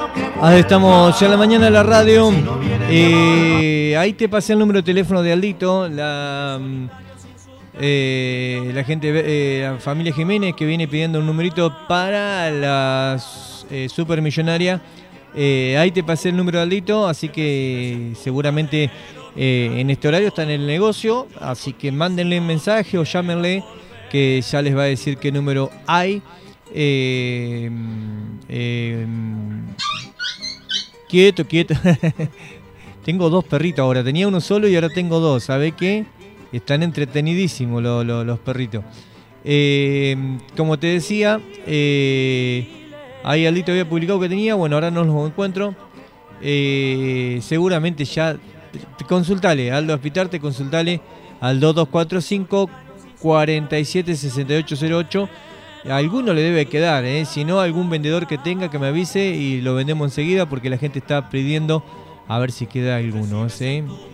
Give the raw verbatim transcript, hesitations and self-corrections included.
Ah, estamos ya en la mañana en la radio. Eh, ahí te pasé el número de teléfono de Aldito, la, eh, la gente, eh, la familia Jiménez, que viene pidiendo un numerito para la eh, supermillonaria. Eh, ahí te pasé el número de Aldito, así que seguramente eh, en este horario está en el negocio, así que mándenle un mensaje o llámenle, que ya les va a decir qué número hay. Eh, eh, quieto, quieto. Tengo dos perritos ahora, tenía uno solo y ahora tengo dos. ¿Sabe qué? Están entretenidísimos los, los, los perritos. Eh, como te decía, eh, ahí Aldito había publicado que tenía, bueno, ahora no los encuentro. Eh, seguramente ya, consultale, Aldo Aspitarte, consultale al dos dos cuatro cinco, cuatro siete, seis ocho cero ocho. A alguno le debe quedar, ¿eh? Si no, algún vendedor que tenga que me avise y lo vendemos enseguida, porque la gente está pidiendo a ver si queda alguno, ¿sí?